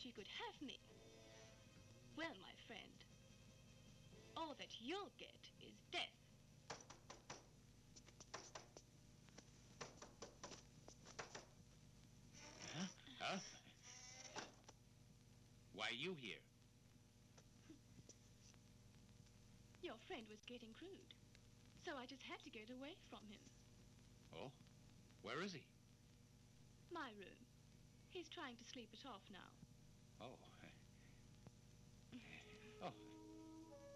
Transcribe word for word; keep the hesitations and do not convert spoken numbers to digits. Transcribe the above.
she could have me. Well, my friend, all that you'll get is death. Huh? Huh? Why are you here? Your friend was getting crude, so I just had to get away from him. Oh? Where is he? My room. He's trying to sleep it off now. Oh. Oh,